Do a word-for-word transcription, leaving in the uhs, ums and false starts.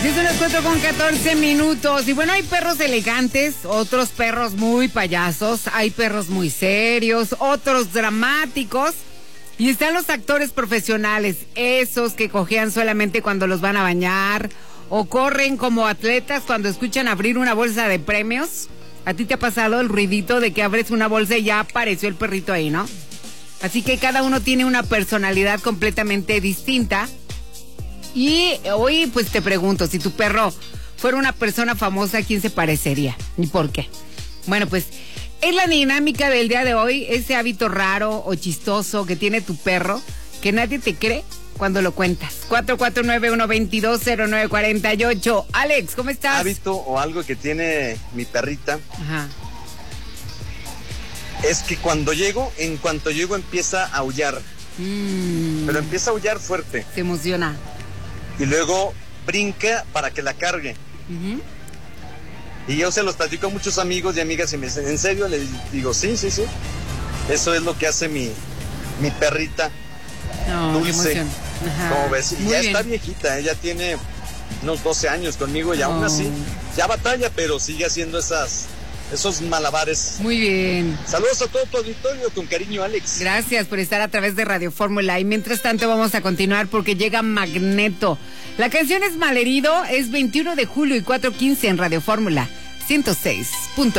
diez a las cuatro con catorce minutos. Y bueno, hay perros elegantes, otros perros muy payasos, hay perros muy serios, otros dramáticos. Y están los actores profesionales, esos que cojean solamente cuando los van a bañar o corren como atletas cuando escuchan abrir una bolsa de premios. ¿A ti te ha pasado el ruidito de que abres una bolsa y ya apareció el perrito ahí, no? Así que cada uno tiene una personalidad completamente distinta. Y hoy pues te pregunto, si tu perro fuera una persona famosa, ¿a quién se parecería? ¿Y por qué? Bueno, pues es la dinámica del día de hoy, ese hábito raro o chistoso que tiene tu perro, que nadie te cree cuando lo cuentas. cuatro cuatro nueve, uno dos dos, cero nueve cuatro ocho. Alex, ¿cómo estás? Hábito o algo que tiene mi perrita. Ajá. Es que cuando llego, en cuanto llego empieza a aullar. Mm. Pero empieza a aullar fuerte. Se emociona. Y luego brinca para que la cargue. Uh-huh. Y yo se los platico a muchos amigos y amigas y me dicen, ¿en serio? Les digo, sí, sí, sí. Eso es lo que hace mi, mi perrita. No, dulce. Como ves, y Muy ya bien. está viejita, ella tiene unos doce años conmigo y aún Oh. así ya batalla, pero sigue haciendo esas, esos malabares. Muy bien. Saludos a todo tu auditorio, con cariño, Alex. Gracias por estar a través de Radio Fórmula. Y mientras tanto vamos a continuar porque llega Magneto. La canción es Malherido, es veintiuno de julio y cuatro quince en Radio Fórmula ciento seis punto